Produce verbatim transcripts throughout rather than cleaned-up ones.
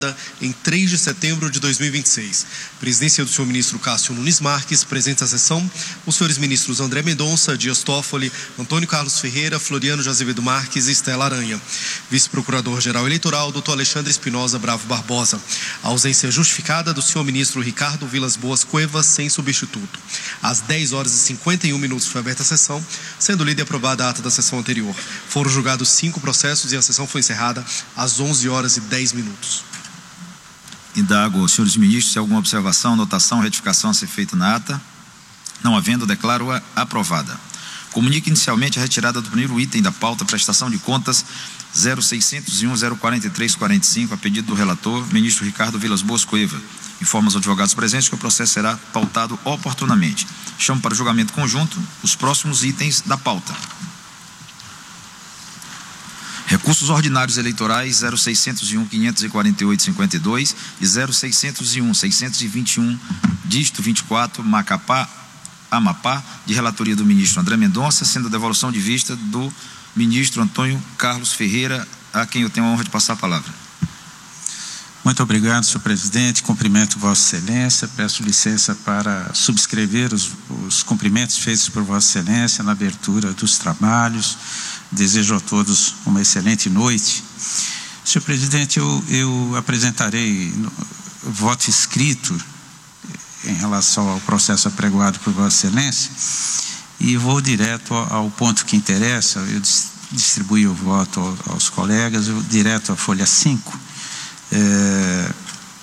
em três de setembro de dois mil e vinte e seis. Presidência do senhor ministro Cássio Nunes Marques, presentes à sessão, os senhores ministros André Mendonça, Dias Toffoli, Antônio Carlos Ferreira, Floriano de Azevedo Marques e Estela Aranha. Vice-procurador-geral eleitoral, doutor Alexandre Espinosa Bravo Barbosa. A ausência justificada do senhor ministro Ricardo Vilas Boas Cuevas, sem substituto. Às dez horas e cinquenta e um minutos foi aberta a sessão, sendo lida e aprovada a ata da sessão anterior. Foram julgados cinco processos e a sessão foi encerrada às onze horas e dez minutos. Indago aos senhores ministros se há alguma observação, anotação, retificação a ser feita na ata. Não havendo, declaro-a aprovada. Comunico inicialmente a retirada do primeiro item da pauta, prestação de contas zero seiscentos e um, zero quarenta e três, quarenta e cinco, a pedido do relator, ministro Ricardo Vilas Boas Cueva. Informa aos advogados presentes que o processo será pautado oportunamente. Chamo para julgamento conjunto os próximos itens da pauta. Recursos ordinários eleitorais zero seiscentos e um, quinhentos e quarenta e oito, cinquenta e dois e zero seiscentos e um, seiscentos e vinte e um, dígito vinte e quatro, Macapá, Amapá, de relatoria do ministro André Mendonça, sendo a devolução de vista do ministro Antônio Carlos Ferreira, a quem eu tenho a honra de passar a palavra. Muito obrigado, senhor presidente. Cumprimento Vossa Excelência. Peço licença para subscrever os, os cumprimentos feitos por Vossa Excelência na abertura dos trabalhos. Desejo a todos uma excelente noite. Senhor presidente, eu, eu apresentarei voto escrito em relação ao processo apregoado por Vossa Excelência e vou direto ao ponto que interessa. Eu distribuí o voto aos colegas, eu direto à folha cinco. É,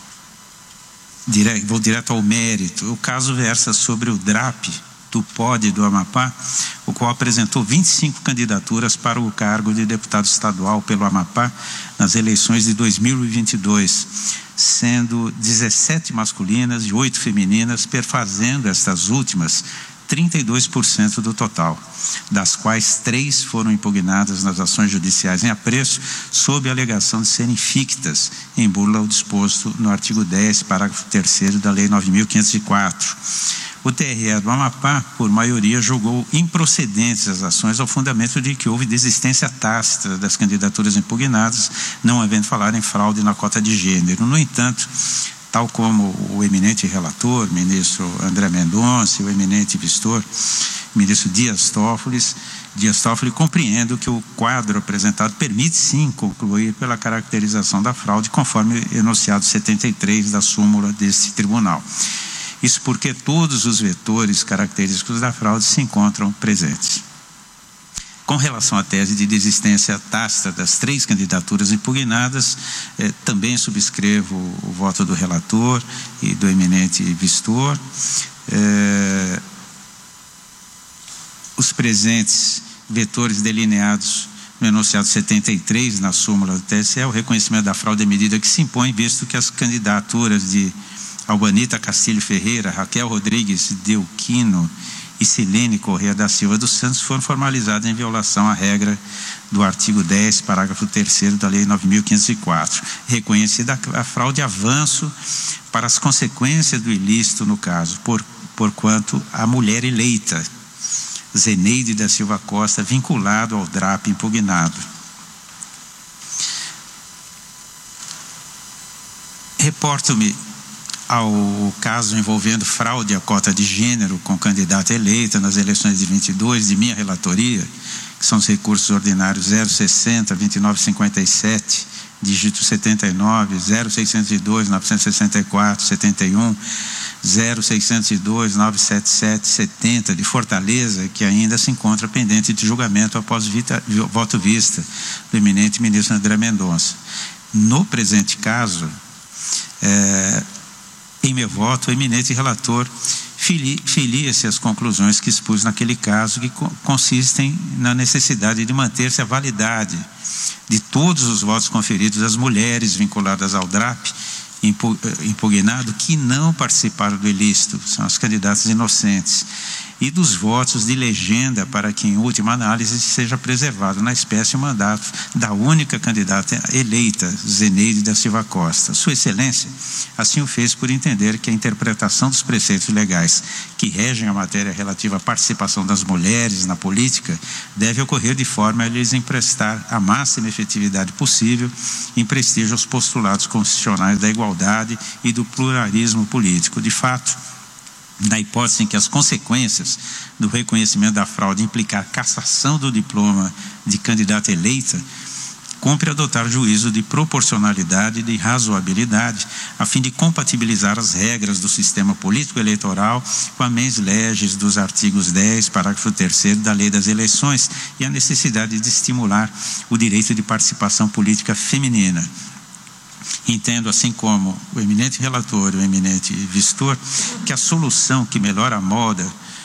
dire, vou direto ao mérito. O caso versa sobre o D R A P do P O D do Amapá, o qual apresentou vinte e cinco candidaturas para o cargo de deputado estadual pelo Amapá nas eleições de dois mil e vinte e dois, sendo dezessete masculinas e oito femininas, perfazendo estas últimas trinta e dois por cento do total, das quais três foram impugnadas nas ações judiciais em apreço, sob a alegação de serem fictas, em burla ao disposto no artigo dez, parágrafo terceiro da Lei nove mil quinhentos e quatro. O T R E do Amapá, por maioria, julgou improcedentes as ações ao fundamento de que houve desistência tácita das candidaturas impugnadas, não havendo falar em fraude na cota de gênero. No entanto, tal como o eminente relator, ministro André Mendonça, e o eminente vistor, ministro Dias Toffoli, Dias Toffoli, compreendo que o quadro apresentado permite sim concluir pela caracterização da fraude, conforme enunciado setenta e três da súmula deste tribunal. Isso porque todos os vetores característicos da fraude se encontram presentes. Com relação à tese de desistência tácita das três candidaturas impugnadas, eh, também subscrevo o voto do relator e do eminente vistor. Eh, os presentes vetores delineados no enunciado setenta e três na súmula do T S E, o reconhecimento da fraude é medida que se impõe, visto que as candidaturas de Albanita Castilho Ferreira, Raquel Rodrigues Delquino e Silene Corrêa da Silva dos Santos foram formalizadas em violação à regra do artigo dez, parágrafo terceiro da Lei nove mil quinhentos e quatro. Reconhecida a fraude, avanço para as consequências do ilícito no caso, por, porquanto a mulher eleita, Zeneide da Silva Costa, vinculado ao D R A P impugnado. Reporto-me ao caso envolvendo fraude à cota de gênero com candidata eleita nas eleições de vinte e dois, de minha relatoria, que são os recursos ordinários zero sessenta, vinte e nove cinquenta e sete, dígito setenta e nove, zero seiscentos e dois, novecentos e sessenta e quatro, setenta e um, zero seiscentos e dois, novecentos e setenta e sete, setenta, de Fortaleza, que ainda se encontra pendente de julgamento após vita, voto vista do eminente ministro André Mendonça. No presente caso, é, em meu voto, o eminente relator filia-se às conclusões que expus naquele caso, que consistem na necessidade de manter-se a validade de todos os votos conferidos às mulheres vinculadas ao D R A P impugnado que não participaram do ilícito, são as candidatas inocentes. e dos votos de legenda para que, em última análise, seja preservado na espécie o mandato da única candidata eleita, Zeneide da Silva Costa. Sua Excelência assim o fez por entender que a interpretação dos preceitos legais que regem a matéria relativa à participação das mulheres na política deve ocorrer de forma a lhes emprestar a máxima efetividade possível em prestígio aos postulados constitucionais da igualdade e do pluralismo político. De fato, na hipótese em que as consequências do reconhecimento da fraude implicar cassação do diploma de candidata eleita, cumpre adotar juízo de proporcionalidade e de razoabilidade, a fim de compatibilizar as regras do sistema político eleitoral com a mens legis dos artigos dez, parágrafo terceiro da Lei das Eleições e a necessidade de estimular o direito de participação política feminina. Entendo, assim como o eminente relator e o eminente vistor, que a solução que melhor amoda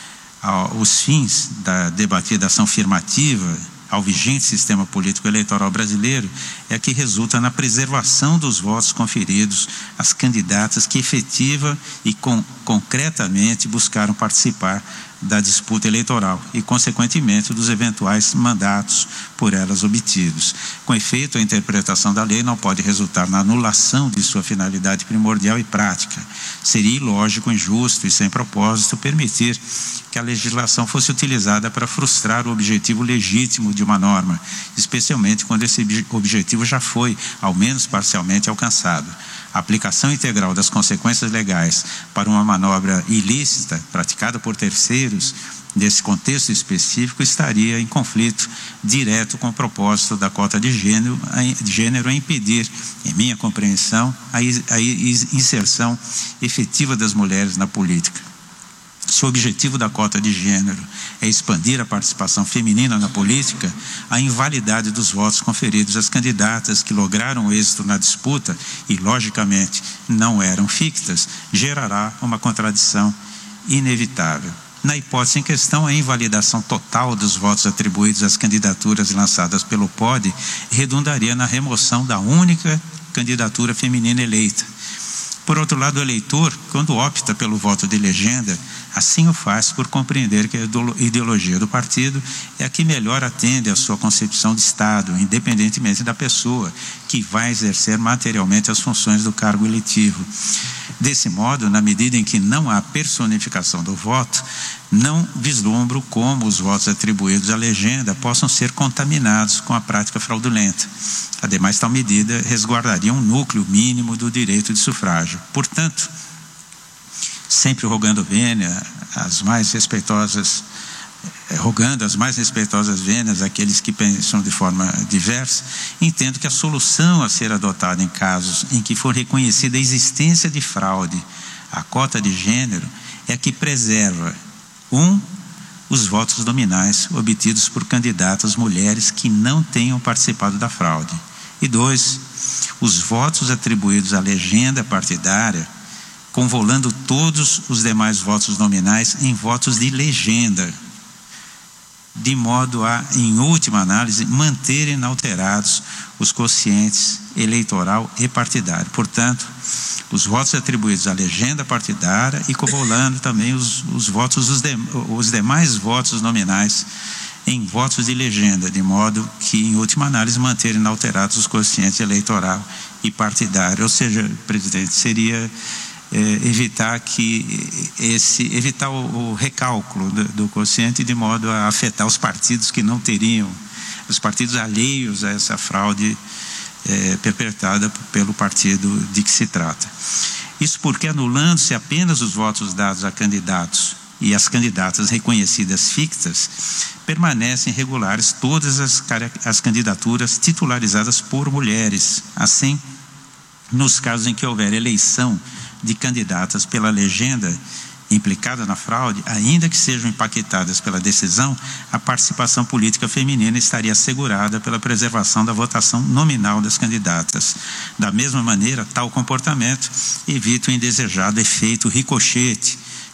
os fins da debatida ação afirmativa ao vigente sistema político eleitoral brasileiro é a que resulta na preservação dos votos conferidos às candidatas que efetiva e com, concretamente buscaram participar da disputa eleitoral e, consequentemente, dos eventuais mandatos por elas obtidos. Com efeito, a interpretação da lei não pode resultar na anulação de sua finalidade primordial e prática. Seria ilógico, injusto e sem propósito permitir que a legislação fosse utilizada para frustrar o objetivo legítimo de uma norma, especialmente quando esse objetivo já foi, ao menos parcialmente, alcançado. A aplicação integral das consequências legais para uma manobra ilícita praticada por terceiros nesse contexto específico estaria em conflito direto com o propósito da cota de gênero, de gênero a impedir, em minha compreensão, a, a inserção efetiva das mulheres na política. Se o objetivo da cota de gênero é expandir a participação feminina na política, a invalidade dos votos conferidos às candidatas que lograram êxito na disputa e, logicamente, não eram fictas, gerará uma contradição inevitável. Na hipótese em questão, a invalidação total dos votos atribuídos às candidaturas lançadas pelo P O D redundaria na remoção da única candidatura feminina eleita. Por outro lado, o eleitor, quando opta pelo voto de legenda, assim o faz por compreender que a ideologia do partido é a que melhor atende à sua concepção de Estado, independentemente da pessoa que vai exercer materialmente as funções do cargo eletivo. Desse modo, na medida em que não há personificação do voto, não vislumbro como os votos atribuídos à legenda possam ser contaminados com a prática fraudulenta. Ademais, tal medida resguardaria um núcleo mínimo do direito de sufrágio. Portanto, sempre rogando vênia, as mais respeitosas, rogando as mais respeitosas vênias àqueles que pensam de forma diversa, entendo que a solução a ser adotada em casos em que for reconhecida a existência de fraude à cota de gênero é a que preserva, um, os votos nominais obtidos por candidatas mulheres que não tenham participado da fraude, e dois, os votos atribuídos à legenda partidária, convolando todos os demais votos nominais em votos de legenda, de modo a, em última análise, manter inalterados os quocientes eleitoral e partidário. Portanto, os votos atribuídos à legenda partidária e convolando também os, os votos, os, de, os demais votos nominais em votos de legenda, de modo que, em última análise, manter inalterados os quocientes eleitoral e partidário. Ou seja, presidente, seria é, evitar que esse evitar o, o recálculo do, do quociente de modo a afetar os partidos que não teriam, os partidos alheios a essa fraude é, perpetrada pelo partido de que se trata. Isso porque, anulando-se apenas os votos dados a candidatos e as candidatas reconhecidas fictas, permanecem regulares todas as, as candidaturas titularizadas por mulheres. Assim, nos casos em que houver eleição de candidatas pela legenda implicada na fraude, ainda que sejam impactadas pela decisão, a participação política feminina estaria assegurada pela preservação da votação nominal das candidatas. Da mesma maneira, tal comportamento evita o indesejado efeito ricochete,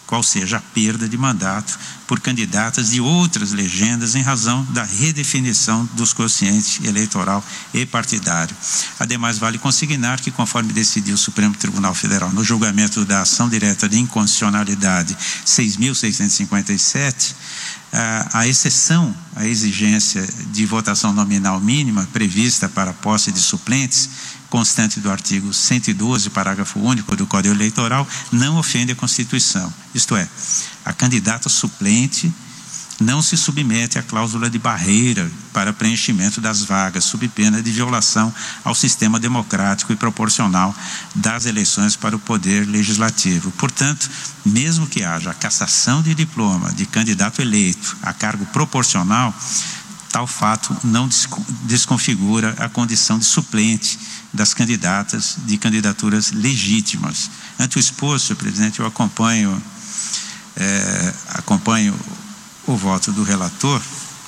qual seja a perda de mandato por candidatas de outras legendas em razão da redefinição dos quocientes eleitoral e partidário. Ademais, vale consignar que, conforme decidiu o Supremo Tribunal Federal no julgamento da ação direta de inconstitucionalidade seis mil seiscentos e cinquenta e sete, a exceção à exigência de votação nominal mínima prevista para a posse de suplentes, constante do artigo cento e doze, parágrafo único do Código Eleitoral, não ofende a Constituição. Isto é, a candidata suplente não se submete à cláusula de barreira para preenchimento das vagas, sob pena de violação ao sistema democrático e proporcional das eleições para o Poder Legislativo. Portanto, mesmo que haja a cassação de diploma de candidato eleito a cargo proporcional, tal fato não desconfigura a condição de suplente das candidatas de candidaturas legítimas. Ante o exposto, senhor presidente, eu acompanho, é, acompanho o voto do relator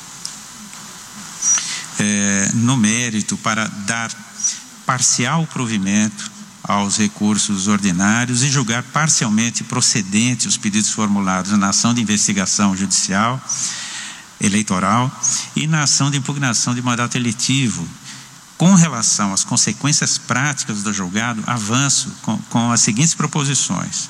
é, no mérito para dar parcial provimento aos recursos ordinários e julgar parcialmente procedentes os pedidos formulados na ação de investigação judicial eleitoral e na ação de impugnação de mandato eletivo. Com relação às consequências práticas do julgado, avanço com, com as seguintes proposições.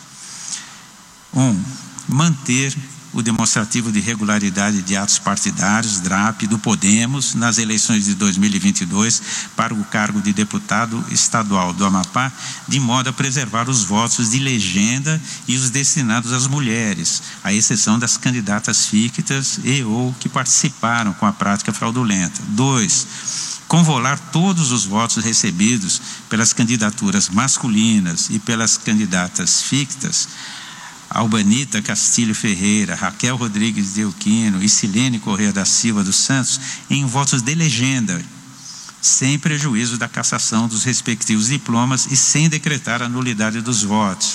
Um, manter o demonstrativo de regularidade de atos partidários, D R A P, do Podemos, nas eleições de dois mil e vinte e dois, para o cargo de deputado estadual do Amapá, de modo a preservar os votos de legenda e os destinados às mulheres, à exceção das candidatas fictas e ou que participaram com a prática fraudulenta. Dois, convolar todos os votos recebidos pelas candidaturas masculinas e pelas candidatas fictas, Albanita Castilho Ferreira, Raquel Rodrigues de Euquino e Silene Corrêa da Silva dos Santos em votos de legenda, sem prejuízo da cassação dos respectivos diplomas e sem decretar a nulidade dos votos.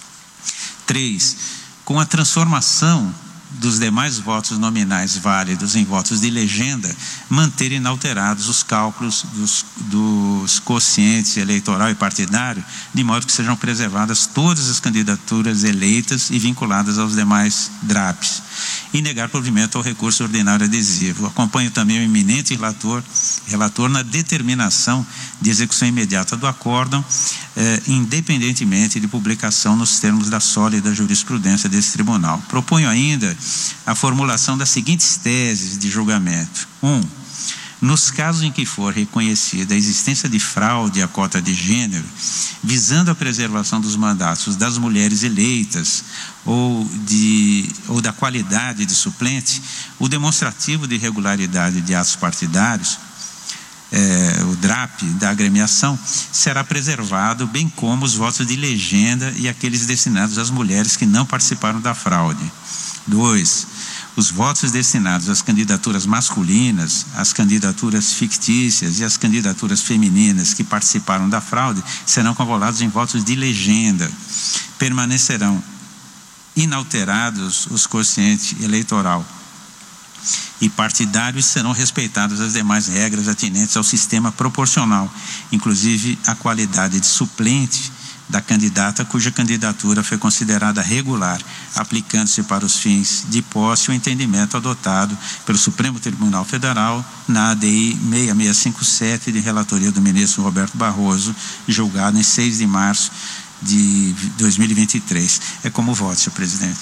Três, com a transformação dos demais votos nominais válidos em votos de legenda, manter inalterados os cálculos dos, dos quocientes eleitoral e partidário, de modo que sejam preservadas todas as candidaturas eleitas e vinculadas aos demais D R A Ps, e negar provimento ao recurso ordinário adesivo. Acompanho também o eminente relator, relator na determinação de execução imediata do acórdão, eh, independentemente de publicação nos termos da sólida jurisprudência desse tribunal. Proponho ainda a formulação das seguintes teses de julgamento. Um, nos casos em que for reconhecida a existência de fraude à cota de gênero, visando a preservação dos mandatos das mulheres eleitas ou, de, ou da qualidade de suplente, o demonstrativo de irregularidade de atos partidários, é, o D R A P da agremiação, será preservado, bem como os votos de legenda e aqueles destinados às mulheres que não participaram da fraude. Dois, os votos destinados às candidaturas masculinas, às candidaturas fictícias e às candidaturas femininas que participaram da fraude serão convocados em votos de legenda. Permanecerão inalterados os quocientes eleitoral e partidários, serão respeitadas as demais regras atinentes ao sistema proporcional, inclusive a qualidade de suplente da candidata cuja candidatura foi considerada regular, aplicando-se para os fins de posse o entendimento adotado pelo Supremo Tribunal Federal na A D I seis seis cinco sete, de relatoria do ministro Roberto Barroso, julgado em seis de março de dois mil e vinte e três. É como voto, senhor presidente.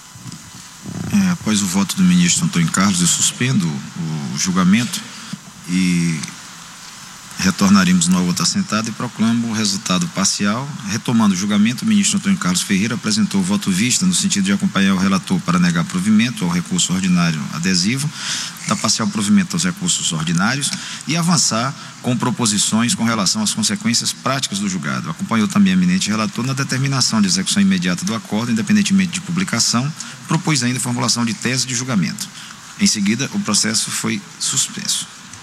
É, após o voto do ministro Antônio Carlos, eu suspendo o julgamento e retornaremos no voto assentado e proclamo o resultado parcial. Retomando o julgamento, o ministro Antônio Carlos Ferreira apresentou o voto vista no sentido de acompanhar o relator para negar provimento ao recurso ordinário adesivo, dar parcial provimento aos recursos ordinários e avançar com proposições com relação às consequências práticas do julgado. Acompanhou também o eminente relator na determinação de execução imediata do acordo, independentemente de publicação, propôs ainda a formulação de tese de julgamento. Em seguida, o processo foi suspenso.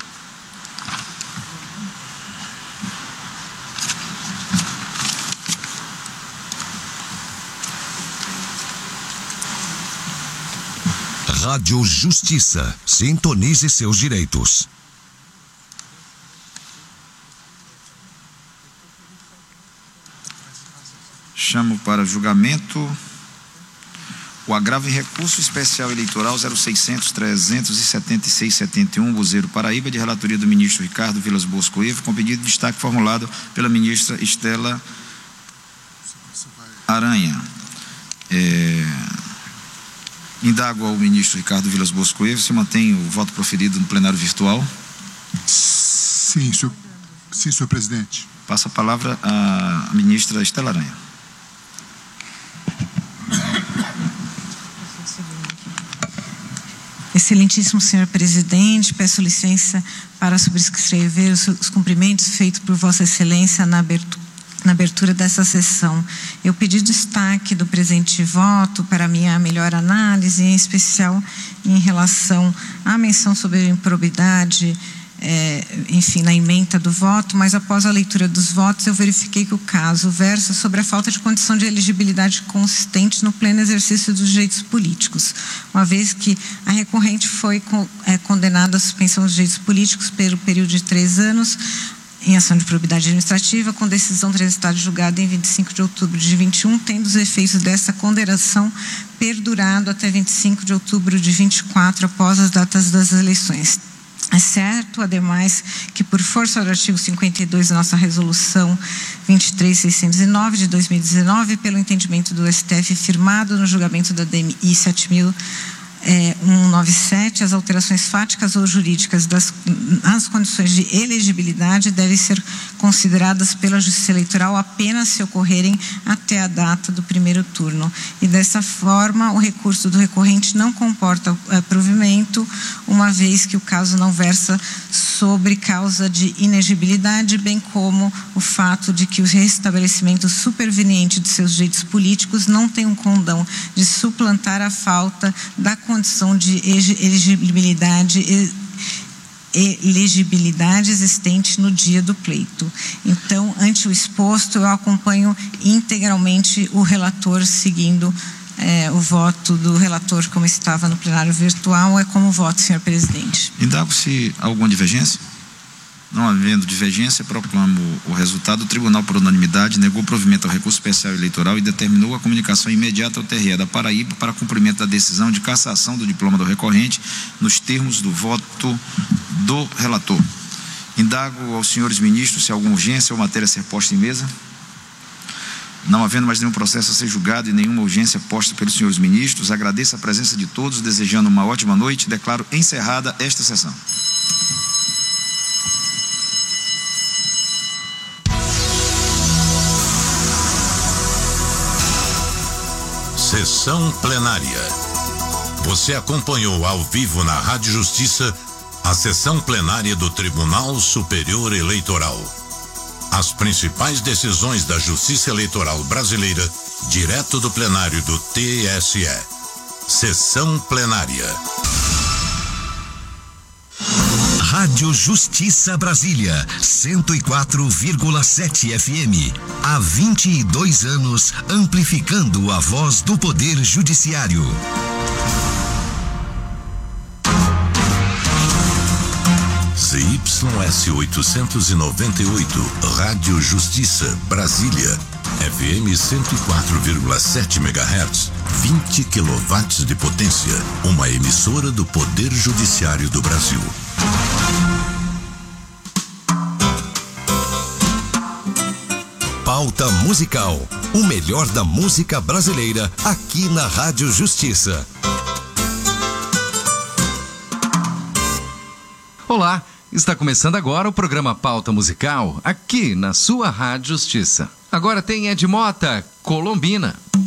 Rádio Justiça. Sintonize seus direitos. Chamo para julgamento o agravo em recurso especial eleitoral zero seiscentos, trezentos e setenta e seis, setenta e um, Buzeiro, Paraíba, de relatoria do ministro Ricardo Vilas Boas Coelho, com pedido de destaque formulado pela ministra Estela Aranha. É... Indago ao ministro Ricardo Vilas Boas Coelho, se mantém o voto proferido no plenário virtual? Sim, senhor, sim, senhor presidente. Passa a palavra à ministra Estela Aranha. Excelentíssimo senhor presidente, peço licença para subscrever os, os cumprimentos feitos por Vossa Excelência na abertura, na abertura dessa sessão. Eu pedi destaque do presente voto para minha melhor análise, em especial em relação à menção sobre a improbidade, É, enfim, na ementa do voto, mas após a leitura dos votos eu verifiquei que o caso versa sobre a falta de condição de elegibilidade consistente no pleno exercício dos direitos políticos, uma vez que a recorrente foi com, é, condenada à suspensão dos direitos políticos pelo período de três anos em ação de probidade administrativa, com decisão transitada e julgada em vinte e cinco de outubro de vinte e um, tendo os efeitos dessa condenação perdurado até vinte e cinco de outubro de vinte e quatro, após as datas das eleições. É certo, ademais, que por força do artigo cinquenta e dois da nossa resolução vinte e três mil seiscentos e nove de dois mil e dezenove, pelo entendimento do S T F firmado no julgamento da D M I sete mil cento e noventa e sete, as alterações fáticas ou jurídicas das as condições de elegibilidade devem ser consideradas pela Justiça Eleitoral apenas se ocorrerem até a data do primeiro turno. E dessa forma, o recurso do recorrente não comporta é, provimento, uma vez que o caso não versa sobre causa de inegibilidade, bem como o fato de que o restabelecimento superveniente de seus direitos políticos não tem um condão de suplantar a falta da condição de elegibilidade elegibilidade existente no dia do pleito. Então, ante o exposto, eu acompanho integralmente o relator, seguindo é, o voto do relator como estava no plenário virtual. É como voto, senhor presidente. Indago se há alguma divergência? Não havendo divergência, proclamo o resultado. O tribunal, por unanimidade, negou provimento ao recurso especial eleitoral e determinou a comunicação imediata ao T R E da Paraíba para cumprimento da decisão de cassação do diploma do recorrente nos termos do voto do relator. Indago aos senhores ministros se há alguma urgência ou matéria a ser posta em mesa. Não havendo mais nenhum processo a ser julgado e nenhuma urgência posta pelos senhores ministros, agradeço a presença de todos, desejando uma ótima noite e declaro encerrada esta sessão. Sessão plenária. Você acompanhou ao vivo na Rádio Justiça a sessão plenária do Tribunal Superior Eleitoral. As principais decisões da Justiça Eleitoral Brasileira, direto do plenário do T S E. Sessão plenária. Rádio Justiça Brasília, cento e quatro vírgula sete F M. Há vinte e dois anos, amplificando a voz do Poder Judiciário. Z Y S oitocentos e noventa e oito, Rádio Justiça, Brasília, F M cento e quatro vírgula sete megahertz, vinte quilowatts de potência, uma emissora do Poder Judiciário do Brasil. Pauta musical, o melhor da música brasileira, aqui na Rádio Justiça. Olá, está começando agora o programa Pauta Musical, aqui na sua Rádio Justiça. Agora tem Ed Mota, Colombina.